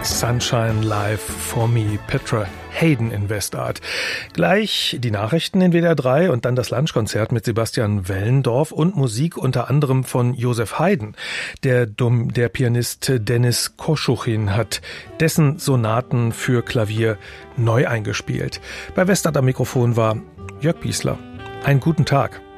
Sunshine Live for Me, Petra Haden in Westart. Gleich die Nachrichten in WDR 3 und dann das Lunchkonzert mit Sebastian Wellendorf und Musik unter anderem von Joseph Haydn. Der Pianist Denis Koschuchin hat dessen Sonaten für Klavier neu eingespielt. Bei Westart am Mikrofon war Jörg Biesler. Einen guten Tag.